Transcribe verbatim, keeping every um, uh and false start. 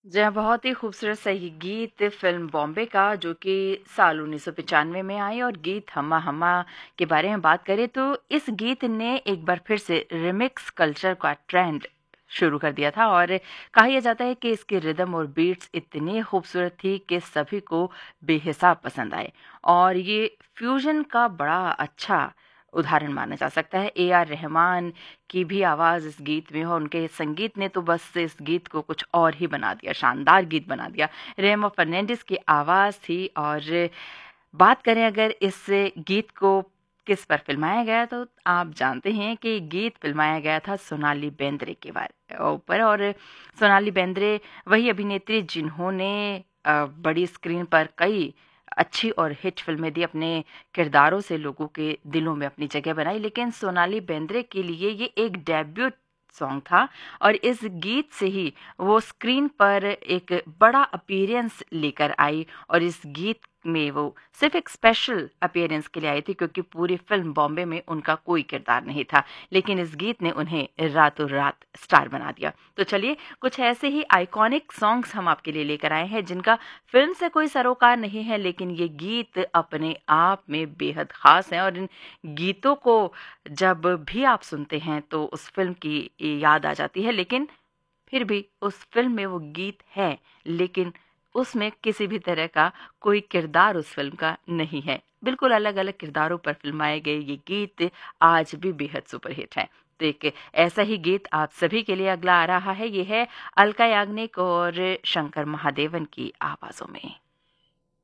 जी हाँ, बहुत ही खूबसूरत सा ये गीत फ़िल्म बॉम्बे का जो कि साल उन्नीस सौ पचानवे में आई और गीत हम्मा हम्मा के बारे में बात करें तो इस गीत ने एक बार फिर से रिमिक्स कल्चर का ट्रेंड शुरू कर दिया था और कहा यह जाता है कि इसकी रिदम और बीट्स इतनी खूबसूरत थी कि सभी को बेहिसाब पसंद आए और ये फ्यूजन का बड़ा अच्छा उदाहरण माना जा सकता है। ए आर रहमान की भी आवाज़ इस गीत में और उनके संगीत ने तो बस इस गीत को कुछ और ही बना दिया, शानदार गीत बना दिया। रेमो फर्नांडिस की आवाज़ थी और बात करें अगर इस गीत को किस पर फ़िल्माया गया तो आप जानते हैं कि गीत फ़िल्माया गया था सोनाली बेंद्रे के बारे ऊपर और सोनाली बेंद्रे वही अभिनेत्री जिन्होंने अ, बड़ी स्क्रीन पर कई अच्छी और हिट फ़िल्में दी, अपने किरदारों से लोगों के दिलों में अपनी जगह बनाई। लेकिन सोनाली बेंद्रे के लिए ये एक डेब्यू सॉन्ग था और इस गीत से ही वो स्क्रीन पर एक बड़ा अपीयरेंस लेकर आई और इस गीत में वो सिर्फ एक स्पेशल अपीयरेंस के लिए आई थी क्योंकि पूरी फिल्म बॉम्बे में उनका कोई किरदार नहीं था, लेकिन इस गीत ने उन्हें रातों रात स्टार बना दिया। तो चलिए कुछ ऐसे ही आइकॉनिक सॉन्ग्स हम आपके लिए लेकर आए हैं जिनका फिल्म से कोई सरोकार नहीं है, लेकिन ये गीत अपने आप में बेहद खास हैं और इन गीतों को जब भी आप सुनते हैं तो उस फिल्म की याद आ जाती है। लेकिन फिर भी उस फिल्म में वो गीत है, लेकिन उसमें किसी भी तरह का कोई किरदार उस फिल्म का नहीं है। बिल्कुल अलग-अलग किरदारों पर फ़िल्माए गए ये गीत आज भी बेहद सुपरहिट हैं। तो एक ऐसा ही गीत आप सभी के लिए अगला आ रहा है, ये है अलका याग्निक और शंकर महादेवन की आवाज़ों में।